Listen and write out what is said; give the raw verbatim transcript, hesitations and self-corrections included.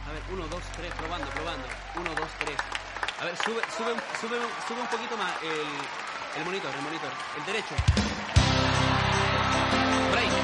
A ver, uno, dos, tres, probando, probando. Uno, dos, tres. A ver, sube, sube, un- sube, un- sube un poquito más el, el monitor, el monitor. El derecho. Por ahí.